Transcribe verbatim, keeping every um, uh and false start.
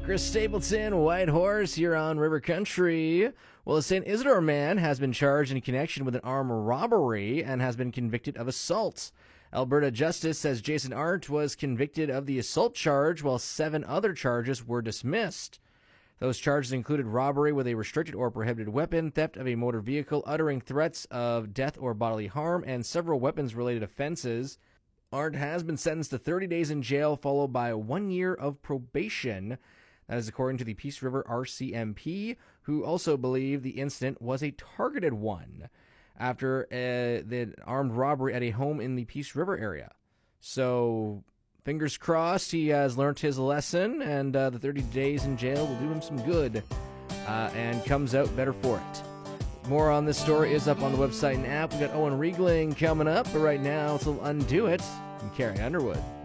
Chris Stapleton, White Horse, here on River Country. Well, a Saint Isidore man has been charged in connection with an armed robbery and has been convicted of assault. Alberta Justice says Jason Arndt was convicted of the assault charge, while seven other charges were dismissed. Those charges included robbery with a restricted or prohibited weapon, theft of a motor vehicle, uttering threats of death or bodily harm, and several weapons-related offenses. Arndt has been sentenced to thirty days in jail, followed by one year of probation. That is according to the Peace River R C M P, who also believe the incident was a targeted one after uh, the armed robbery at a home in the Peace River area. So, fingers crossed he has learned his lesson, and uh, the thirty days in jail will do him some good, uh, and comes out better for it. More on this story is up on the website and app. We got Owen Riegling coming up, but right now it's Undo It from Carrie Underwood.